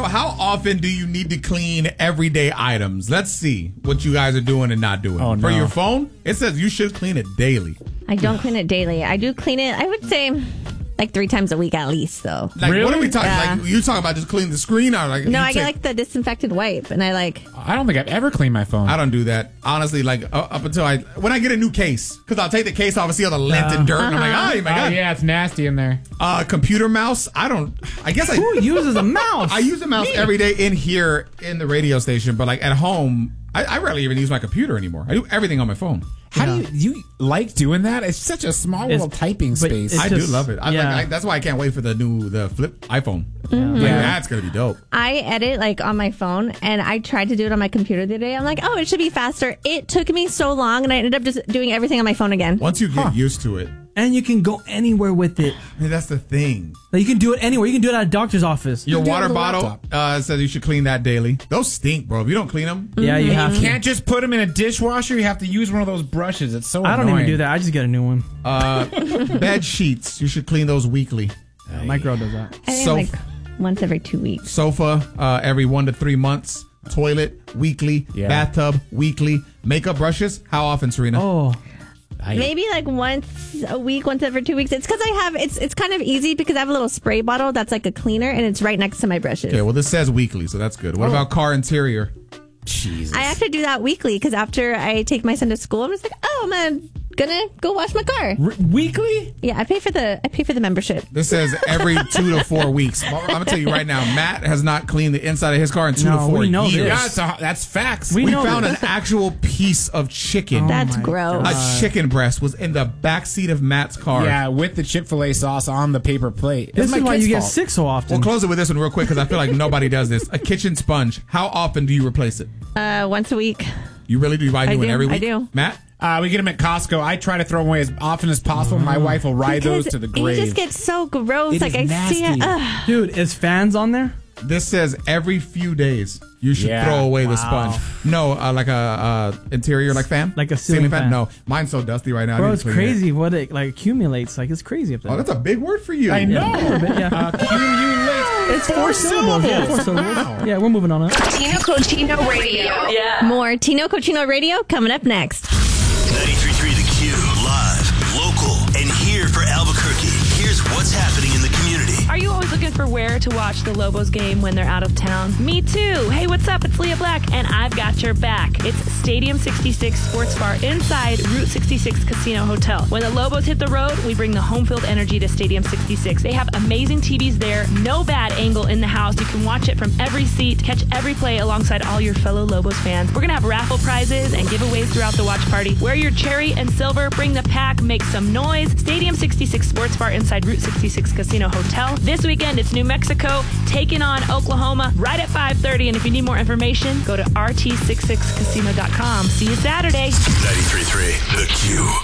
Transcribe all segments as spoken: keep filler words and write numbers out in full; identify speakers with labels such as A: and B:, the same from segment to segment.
A: how often do you need to clean everyday items? Let's see what you guys are doing and not doing.
B: Oh,
A: For
B: no.
A: your phone, it says you should clean it daily.
C: I don't clean it daily. I do clean it, I would say, like three times a week at least, though.
A: Like,
B: Really?
A: what are we talking?
C: Yeah.
A: Like, you talking about just cleaning the screen, or like?
C: No,
A: you
C: I get
A: take-
C: like the disinfected wipe, and I like.
B: I don't think I've ever cleaned my phone.
A: I don't do that. Honestly, like uh, up until I when I get a new case, because I'll take the case off and see all the lint and dirt, and I'm like, oh my
B: Oh,
A: god.
B: yeah, it's nasty in there.
A: Uh, computer mouse. I don't. I guess I.
D: Who uses a mouse?
A: I use a mouse every day in here in the radio station, but like at home, I, I rarely even use my computer anymore. I do everything on my phone.
B: How do you, you like doing that? It's such a small
D: It's-
B: little typing
D: but
B: space.
D: it's
A: I
D: just-
A: do love it. I,
D: yeah.
A: like, I, that's why I can't wait for the new the flip iPhone.
C: Mm-hmm.
A: Like,
B: Yeah.
A: that's gonna be dope.
C: I edit like on my phone, and I tried to do it on my computer the other day. I'm like, oh, it should be faster. It took me so long, and I ended up just doing everything on my phone again.
A: Once you get used to it,
D: And you can go anywhere with it.
A: I mean, that's the thing.
D: Like, you can do it anywhere. You can do it at a doctor's office.
A: Your
B: do it
A: water
B: on the
A: bottle
B: laptop.
A: uh, says you should clean that daily. Those stink, bro. If you don't clean them,
D: Yeah, you have
B: You
D: to.
B: can't just put them in a dishwasher. You have to use one of those brushes. It's so
D: I don't
B: annoying.
D: even do that. I just get a new one.
A: uh, bed sheets you should clean those weekly.
D: My girl does that.
C: I think
A: So-
C: like once every two weeks.
A: Sofa uh, every one to three months. Toilet weekly.
B: Yeah.
A: Bathtub weekly. Makeup brushes. How often, Serena?
D: Oh,
B: I-
C: Maybe like once a week, once every two weeks. It's because I have it's it's kind of easy because I have a little spray bottle that's like a cleaner, and it's right next to my brushes.
A: Okay, well this says weekly, so that's good. What about car interior?
B: Jesus.
C: I actually do that weekly because after I take my son to school, I'm just like, oh, I'm gonna go wash my car.
B: R- weekly?
C: Yeah, I pay for the I pay for the membership.
A: This says every two to four weeks. Well, I'm gonna tell you right now, Matt has not cleaned the inside of his car in two
D: No,
A: to four
D: we know
A: years.
D: this.
B: Yeah, that's, a, that's facts.
D: We
A: We
D: know
A: found
D: this.
A: an actual piece of chicken.
C: That's
D: my
C: gross.
A: a chicken breast was in the back seat of Matt's car.
B: Yeah, with the Chick-fil-A sauce on the paper plate. It's
D: this
B: my
D: is why
B: kid's
D: you get
B: fault.
D: sick so often.
A: We'll close it with this one real quick because I feel like nobody does this. A kitchen sponge. How often do you replace it?
C: Uh, once a week.
A: You really do? You buy a
C: I
A: new one
C: do,
A: every
C: I
A: week?
C: do.
A: Matt?
B: Uh, we get them at Costco. I try to throw them away as often as possible. My wife will ride those to the grave.
C: It just gets so gross.
B: It
C: like
B: is
C: I see it.
B: nasty.
C: Ugh.
D: Dude, is fans on there?
A: This says every few days you should
B: Yeah,
A: throw away the
D: wow.
A: sponge. No, uh, like a uh, interior like fan?
D: Like a ceiling fan.
A: No, mine's so dusty right now. I
D: Bro,
A: need
D: it's
A: to clean it.
D: crazy what it like accumulates. Like, it's crazy up there.
A: Oh, that's a big word for you.
B: I know.
D: Yeah, but yeah.
B: Accumulate.
D: It's four syllables. Yeah, four syllables. Yeah, we're moving on. Up.
E: Tino Cochino Radio. Yeah.
C: More Tino Cochino Radio coming up next.
F: ninety-three point three The Q, live, local, and here for Albuquerque. Here's what's happening in the community.
G: Are you always looking for where to watch the Lobos game when they're out of town? Me too. Hey, what's up? It's Leah Black, and I've got your back. It's Stadium sixty-six Sports Bar inside Route sixty-six Casino Hotel. When the Lobos hit the road, we bring the home field energy to Stadium sixty-six. They have amazing T Vs there, no bad angle in the house. You can watch it from every seat, catch every play alongside all your fellow Lobos fans. We're going to have raffle prizes and giveaways throughout the watch party. Wear your cherry and silver, bring the pack, make some noise. Stadium sixty-six Sports Bar inside Route sixty-six Casino Hotel. This weekend, it's New Mexico taking on Oklahoma right at five thirty. And if you need more information, go to R T sixty-six casino dot com. See you Saturday.
F: ninety-three point three The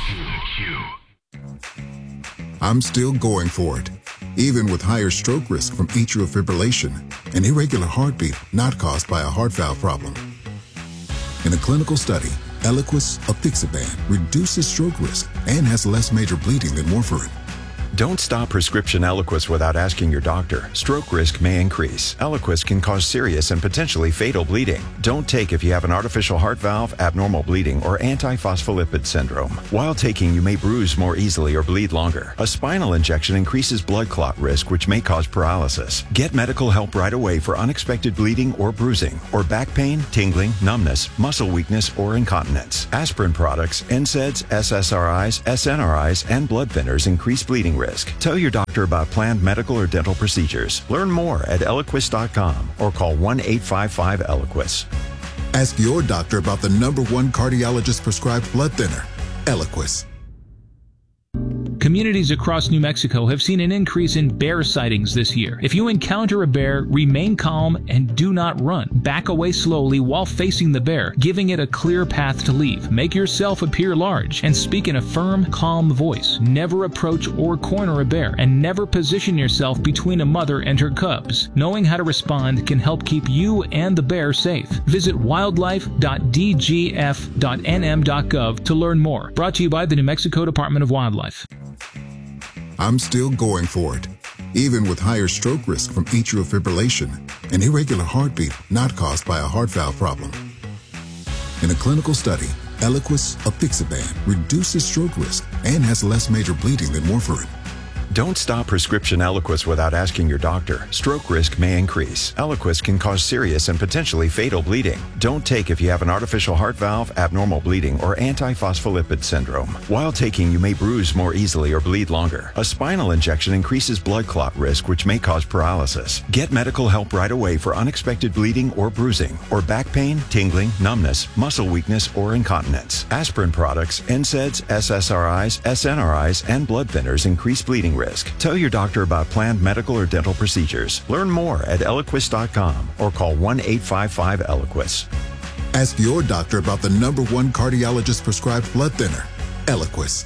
F: Q.
H: I'm still going for it, even with higher stroke risk from atrial fibrillation, an irregular heartbeat not caused by a heart valve problem. In a clinical study, Eliquis, apixaban, reduces stroke risk and has less major bleeding than warfarin.
I: Don't stop prescription Eliquis without asking your doctor. Stroke risk may increase. Eliquis can cause serious and potentially fatal bleeding. Don't take if you have an artificial heart valve, abnormal bleeding, or antiphospholipid syndrome. While taking, you may bruise more easily or bleed longer. A spinal injection increases blood clot risk, which may cause paralysis. Get medical help right away for unexpected bleeding or bruising, or back pain, tingling, numbness, muscle weakness, or incontinence. Aspirin products, N SAIDs, S S R Is, S N R Is, and blood thinners increase bleeding risk. Tell your doctor about planned medical or dental procedures. Learn more at eliquis dot com or call one eight five five Eliquis.
H: Ask your doctor about the number one cardiologist prescribed blood thinner, Eliquis.
J: Communities across New Mexico have seen an increase in bear sightings this year. If you encounter a bear, remain calm and do not run. Back away slowly while facing the bear, giving it a clear path to leave. Make yourself appear large and speak in a firm, calm voice. Never approach or corner a bear, and never position yourself between a mother and her cubs. Knowing how to respond can help keep you and the bear safe. Visit wildlife dot d g f dot n m dot gov to learn more. Brought to you by the New Mexico Department of Wildlife.
H: I'm still going for it, even with higher stroke risk from atrial fibrillation and irregular heartbeat not caused by a heart valve problem. In a clinical study, Eliquis apixaban reduces stroke risk and has less major bleeding than warfarin.
I: Don't stop prescription Eliquis without asking your doctor. Stroke risk may increase. Eliquis can cause serious and potentially fatal bleeding. Don't take if you have an artificial heart valve, abnormal bleeding, or antiphospholipid syndrome. While taking, you may bruise more easily or bleed longer. A spinal injection increases blood clot risk, which may cause paralysis. Get medical help right away for unexpected bleeding or bruising, or back pain, tingling, numbness, muscle weakness, or incontinence. Aspirin products, N SAIDs, S S R Is, S N R Is, and blood thinners increase bleeding risk. Tell your doctor about planned medical or dental procedures. Learn more at Eliquis dot com or call one eight five five Eliquis.
H: Ask your doctor about the number one cardiologist prescribed blood thinner, Eliquis.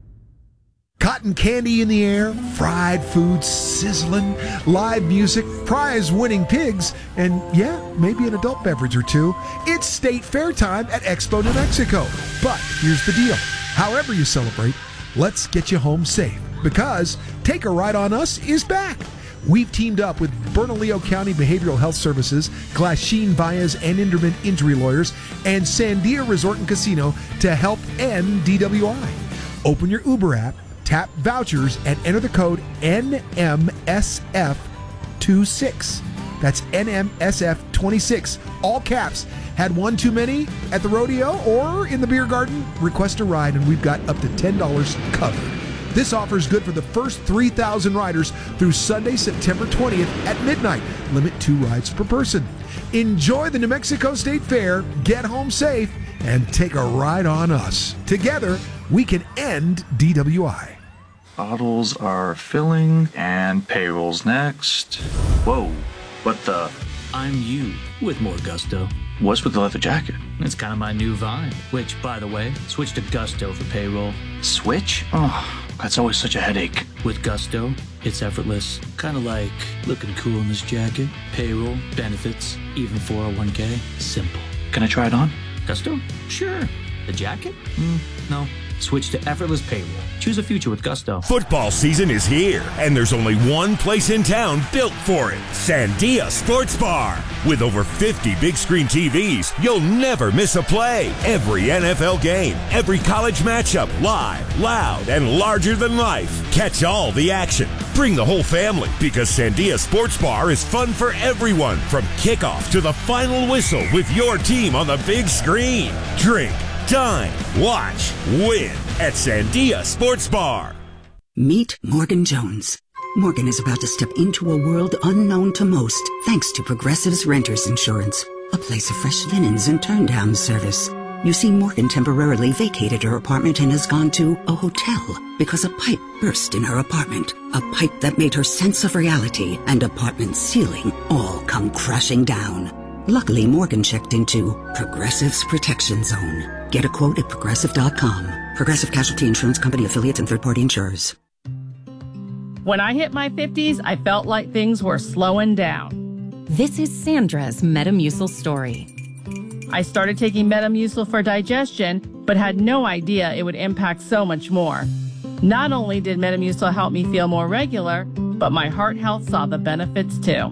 K: Cotton candy in the air, fried food sizzling, live music, prize-winning pigs, and yeah, maybe an adult beverage or two. It's State Fair time at Expo New Mexico. But here's the deal. However you celebrate, let's get you home safe, because Take a Ride on Us is back. We've teamed up with Bernalillo County Behavioral Health Services, Glasheen Baez and Inderman Injury Lawyers, and Sandia Resort and Casino to help end D W I. Open your Uber app, tap vouchers, and enter the code N M S F twenty-six. That's N M S F twenty-six, all caps. Had one too many at the rodeo or in the beer garden? Request a ride, and we've got up to ten dollars covered. This offer is good for the first three thousand riders through Sunday, September twentieth at midnight. Limit two rides per person. Enjoy the New Mexico State Fair, get home safe, and take a ride on us. Together, we can end D W I.
L: Bottles are filling, and payroll's next. Whoa, what the?
M: I'm you with more gusto.
L: What's with the leather jacket?
M: It's kind of my new vibe. Which, by the way, switch to Gusto for payroll.
L: Switch? Oh, that's always such a headache.
M: With Gusto, it's effortless. Kind of like looking cool in this jacket. Payroll, benefits, even four oh one k. Simple.
L: Can I try it on?
M: Gusto? Sure. The jacket? Mm, no. Switch to effortless payroll. Choose a future with Gusto.
N: Football season is here, and there's only one place in town built for it. Sandia Sports Bar. With over fifty big screen T Vs, you'll never miss a play. Every N F L game, every college matchup, live, loud, and larger than life. Catch all the action. Bring the whole family, because Sandia Sports Bar is fun for everyone, from kickoff to the final whistle with your team on the big screen. Drink, dine, watch, win at Sandia Sports Bar.
O: Meet Morgan Jones. Morgan is about to step into a world unknown to most, thanks to Progressive's Renters Insurance, a place of fresh linens and turn-down service. You see, Morgan temporarily vacated her apartment and has gone to a hotel because a pipe burst in her apartment. A pipe that made her sense of reality and apartment ceiling all come crashing down. Luckily, Morgan checked into Progressive's Protection Zone. Get a quote at Progressive dot com. Progressive Casualty Insurance Company, affiliates, and third-party insurers.
P: When I hit my fifties, I felt like things were slowing down.
Q: This is Sandra's Metamucil story.
P: I started taking Metamucil for digestion, but had no idea it would impact so much more. Not only did Metamucil help me feel more regular, but my heart health saw the benefits too.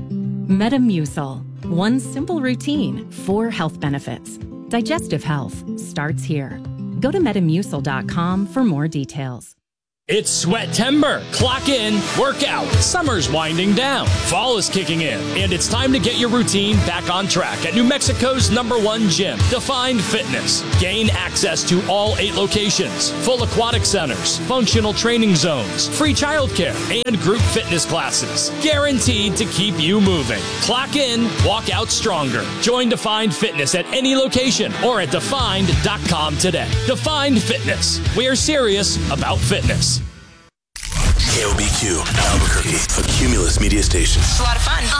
Q: Metamucil. One simple routine, four health benefits. Digestive health starts here. Go to Metamucil dot com for more details.
R: It's Sweatember. Clock in, work out. Summer's winding down. Fall is kicking in, and it's time to get your routine back on track at New Mexico's number one gym, Defined Fitness. Gain access to all eight locations, full aquatic centers, functional training zones, free childcare, and group fitness classes. Guaranteed to keep you moving. Clock in, walk out stronger. Join Defined Fitness at any location or at defined dot com today. Defined Fitness. We are serious about fitness.
F: K O B Q, Albuquerque, a Cumulus media station.
E: It's a lot of fun.